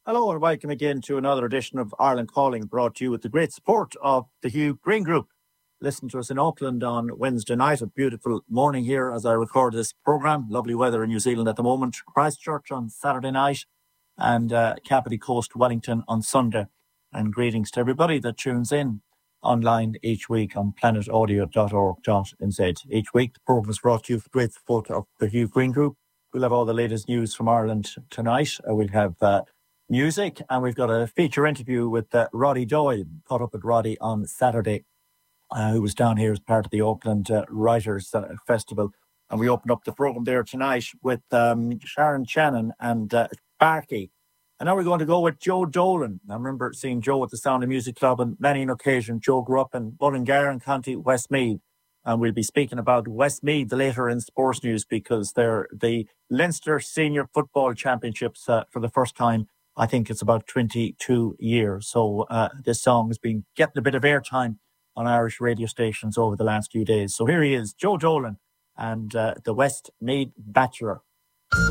Hello and welcome again to another edition of Ireland Calling, brought to you with the great support of the Hugh Green Group. Listen to us in Auckland on Wednesday night. A beautiful morning here as I record this programme. Lovely weather in New Zealand at the moment. Christchurch on Saturday night and Kapiti Coast, Wellington on Sunday. And greetings to everybody that tunes in online each week on planetaudio.org.nz. Each week the programme is brought to you with great support of the Hugh Green Group. We'll have all the latest news from Ireland tonight. We'll have music, and we've got a feature interview with Roddy Doyle. Caught up with Roddy on Saturday, who was down here as part of the Auckland Writers Festival, and we opened up the programme there tonight with Sharon Shannon and Sparky. And now we're going to go with Joe Dolan. I remember seeing Joe at the Sound of Music Club on many an occasion. Joe grew up in Mullingar and County Westmeath, and we'll be speaking about Westmeath later in sports news because they're the Leinster Senior Football Championships for the first time. I think it's about 22 years. So this song has been getting a bit of airtime on Irish radio stations over the last few days. So here he is, Joe Dolan and the Westmeath Bachelor.